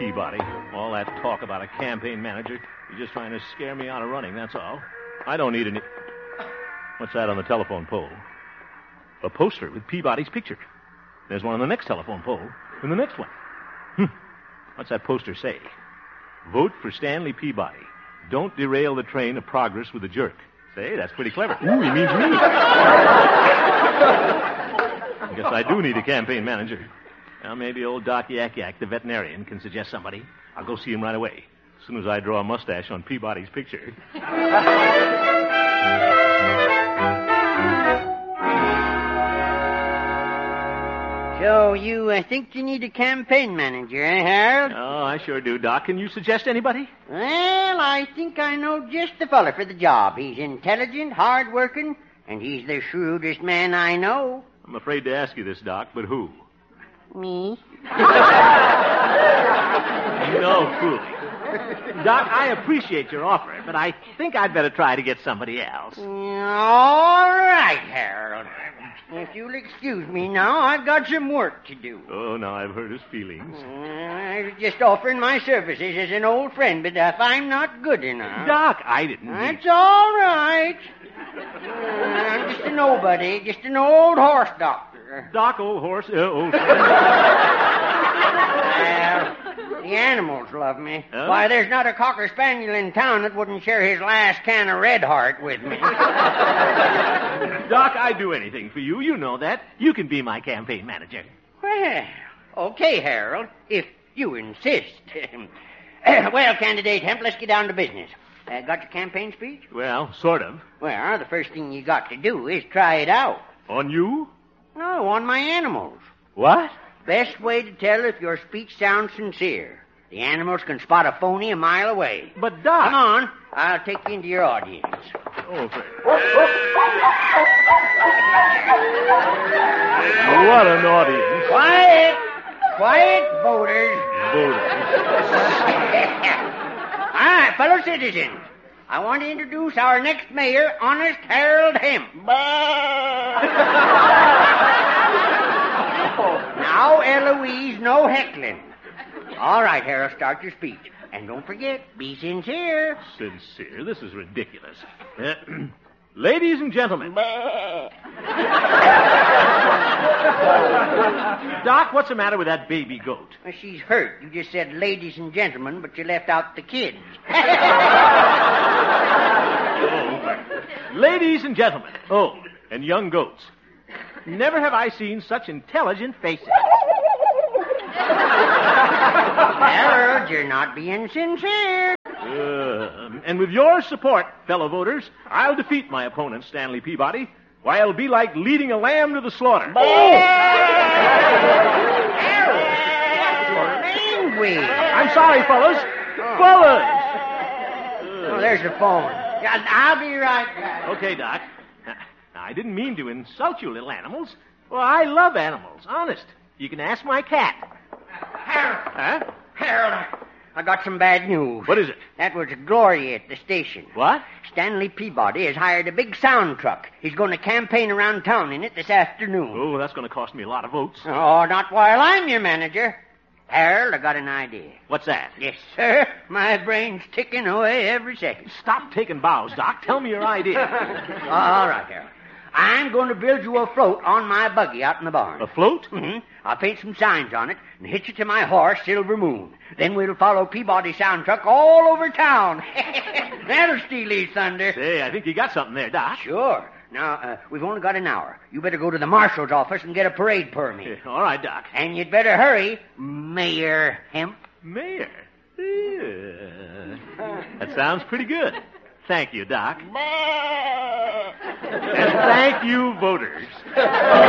Peabody. All that talk about a campaign manager. You're just trying to scare me out of running, that's all. I don't need any... What's that on the telephone pole? A poster with Peabody's picture. There's one on the next telephone pole, and the next one. What's that poster say? Vote for Stanley Peabody. Don't derail the train of progress with a jerk. Say, that's pretty clever. Ooh, he means me. I guess I do need a campaign manager. Well, maybe old Doc Yak Yak, the veterinarian, can suggest somebody. I'll go see him right away, as soon as I draw a mustache on Peabody's picture. So you think you need a campaign manager, eh, Harold? Oh, I sure do, Doc. Can you suggest anybody? Well, I think I know just the fella for the job. He's intelligent, hard-working, and he's the shrewdest man I know. I'm afraid to ask you this, Doc, but who? Me? No fooling. Doc, I appreciate your offer, but I think I'd better try to get somebody else. All right, Harold. If you'll excuse me now, I've got some work to do. Oh, now I've hurt his feelings. I was just offering my services as an old friend, but if I'm not good enough... Doc, I didn't... That's all right. I'm just a nobody, just an old horse doctor. Doc, old horse... old... The animals love me. Huh? Why, there's not a Cocker Spaniel in town that wouldn't share his last can of Red Heart with me. Doc, I'd do anything for you. You know that. You can be my campaign manager. Well, okay, Harold, if you insist. Well, candidate Hemp, let's get down to business. Got your campaign speech? Well, sort of. Well, the first thing you got to do is try it out. On you? No, on my animals. What? Best way to tell if your speech sounds sincere. The animals can spot a phony a mile away. But, Doc... Come on. I'll take you into your audience. Oh, what an audience. Quiet. Quiet, voters. All right, fellow citizens. I want to introduce our next mayor, Honest Harold Hemp. Now, Eloise, no heckling. All right, Harold, start your speech. And don't forget, be sincere. Sincere? This is ridiculous. Ladies and gentlemen. Doc, what's the matter with that baby goat? Well, she's hurt. You just said ladies and gentlemen, but you left out the kids. Ladies and gentlemen, old and young goats. Never have I seen such intelligent faces. Harold, you're not being sincere. And with your support, fellow voters, I'll defeat my opponent, Stanley Peabody. Why, it'll be like leading a lamb to the slaughter. Language. I'm sorry, fellas. Fellas! Oh, there's the phone. I'll be right back. Okay, Doc. Now, I didn't mean to insult you, little animals. Well, I love animals, honest. You can ask my cat. Harold. Huh? Harold, I got some bad news. What is it? That was Gloria at the station. What? Stanley Peabody has hired a big sound truck. He's going to campaign around town in it this afternoon. Oh, that's going to cost me a lot of votes. Oh, not while I'm your manager. Harold, I got an idea. What's that? Yes, sir. My brain's ticking away every second. Stop taking bows, Doc. Tell me your idea. All right, Harold. I'm going to build you a float on my buggy out in the barn. A float? Mm-hmm. I'll paint some signs on it and hitch it to my horse, Silver Moon. Then we'll follow Peabody Sound Truck all over town. That'll steal his thunder. Say, I think you got something there, Doc. Sure. Now, we've only got an hour. You better go to the marshal's office and get a parade permit. All right, Doc. And you'd better hurry, Mayor Hemp. Mayor? That sounds pretty good. Thank you, Doc. And thank you, voters.